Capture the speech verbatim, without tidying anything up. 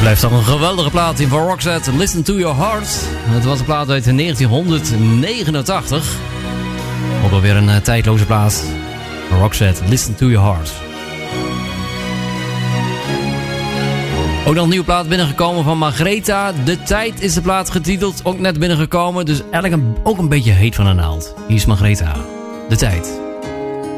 Blijft toch een geweldige plaat in van Roxette. Listen to your heart. Het was een plaat uit negentienhonderdnegenentachtig. Ook alweer een uh, tijdloze plaat. Roxette, Listen to your heart. Ook nog een nieuwe plaat binnengekomen van Margreta. De Tijd is de plaat getiteld. Ook net binnengekomen. Dus eigenlijk een, ook een beetje heet van de naald. Hier is Margreta. De Tijd.